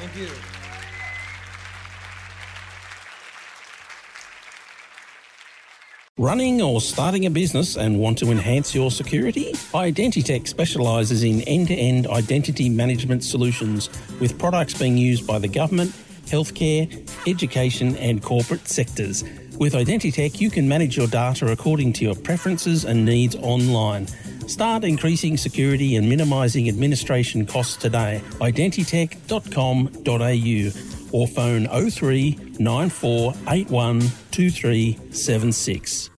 Thank you. Running or starting a business and want to enhance your security? Identitech specialises in end-to-end identity management solutions with products being used by the government, healthcare, education and corporate sectors. With Identitech, you can manage your data according to your preferences and needs online. Start increasing security and minimising administration costs today. Identitech.com.au or phone 03 9481 2376.